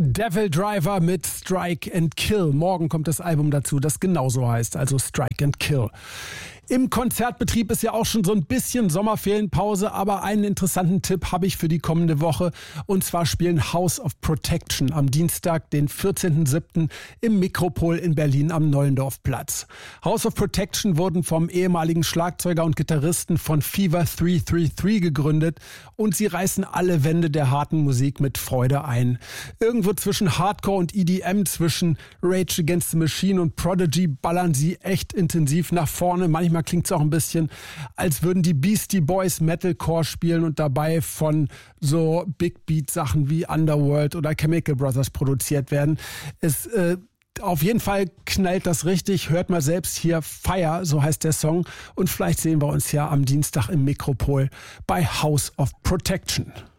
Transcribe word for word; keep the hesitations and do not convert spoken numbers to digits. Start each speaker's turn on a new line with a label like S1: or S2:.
S1: Devil Driver mit Strike and Kill. Morgen kommt das Album dazu, das genauso heißt, also Strike and Kill. Im Konzertbetrieb ist ja auch schon so ein bisschen Sommerferienpause, aber einen interessanten Tipp habe ich für die kommende Woche. Und zwar spielen House of Protection am Dienstag, den vierzehnten siebten im Mikropol in Berlin am Nollendorfplatz. House of Protection wurden vom ehemaligen Schlagzeuger und Gitarristen von Fever drei drei drei gegründet und sie reißen alle Wände der harten Musik mit Freude ein. Irgendwo zwischen Hardcore und E D M, zwischen Rage Against the Machine und Prodigy ballern sie echt intensiv nach vorne. Manchmal klingt es auch ein bisschen, als würden die Beastie Boys Metalcore spielen und dabei von so Big Beat Sachen wie Underworld oder Chemical Brothers produziert werden. Es äh, auf jeden Fall knallt das richtig. Hört mal selbst hier Fire, so heißt der Song. Und vielleicht sehen wir uns ja am Dienstag im Mikropol bei House of Protection.